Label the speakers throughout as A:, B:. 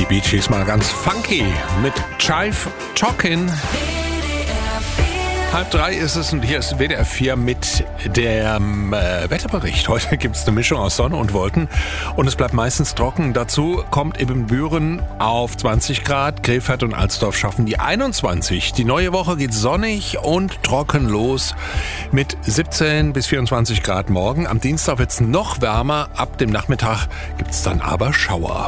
A: Die Bee Gees mal ganz funky mit Jive Talkin'. 2:30 ist es und hier ist WDR 4 mit dem Wetterbericht. Heute gibt es eine Mischung aus Sonne und Wolken und es bleibt meistens trocken. Dazu kommt Ibbenbüren auf 20 Grad, Krefeld und Alsdorf schaffen die 21. Die neue Woche geht sonnig und trocken los mit 17 bis 24 Grad morgen. Am Dienstag wird es noch wärmer, ab dem Nachmittag gibt es dann aber Schauer.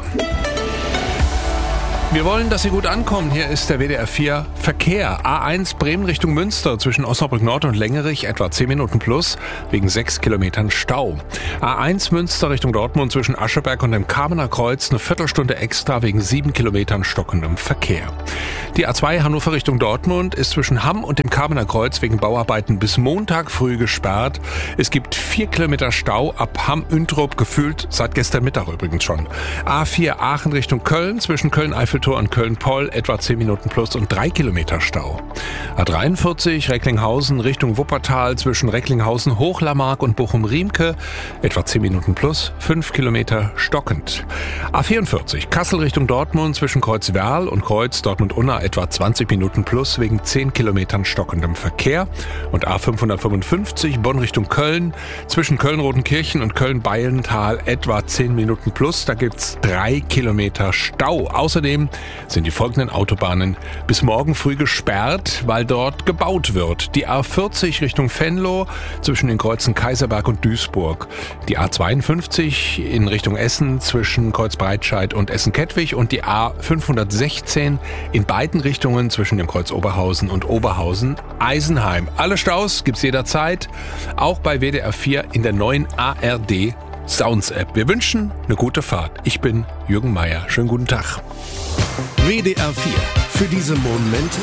A: Wir wollen, dass Sie gut ankommen. Hier ist der WDR 4 Verkehr. A1 Bremen Richtung Münster zwischen Osnabrück Nord und Lengerich etwa 10 Minuten plus wegen 6 Kilometern Stau. A1 Münster Richtung Dortmund zwischen Ascheberg und dem Kamener Kreuz eine Viertelstunde extra wegen 7 Kilometern stockendem Verkehr. Die A2 Hannover Richtung Dortmund ist zwischen Hamm und dem Kamener Kreuz wegen Bauarbeiten bis Montag früh gesperrt. Es gibt 4 Kilometer Stau ab Hamm-Üntrup, gefühlt seit gestern Mittag übrigens schon. A4 Aachen Richtung Köln zwischen Köln-Eiffelturm und Köln-Poll etwa 10 Minuten plus und 3 Kilometer Stau. A43 Recklinghausen Richtung Wuppertal zwischen Recklinghausen Hochlammark und Bochum-Riemke etwa 10 Minuten plus, 5 Kilometer stockend. A44 Kassel Richtung Dortmund zwischen Kreuzwerl und Kreuz Dortmund-Unna etwa 20 Minuten plus wegen 10 Kilometern stockendem Verkehr. Und A555 Bonn Richtung Köln zwischen Köln-Rodenkirchen und Köln-Beilental etwa 10 Minuten plus, da gibt's 3 Kilometer Stau. Außerdem sind die folgenden Autobahnen bis morgen früh gesperrt, weil dort gebaut wird. Die A40 Richtung Venlo zwischen den Kreuzen Kaiserberg und Duisburg. Die A52 in Richtung Essen zwischen Kreuz-Breitscheid und Essen-Kettwig und die A516 in beiden Richtungen zwischen dem Kreuz Oberhausen und Oberhausen-Eisenheim. Alle Staus gibt's jederzeit, auch bei WDR 4 in der neuen ARD Sounds App. Wir wünschen eine gute Fahrt. Ich bin Jürgen Meier. Schönen guten Tag.
B: WDR 4. Für diese Momente,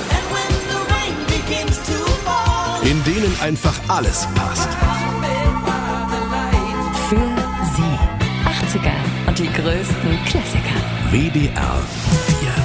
B: in denen einfach alles passt.
C: Für Sie. 80er und die größten Klassiker.
B: WDR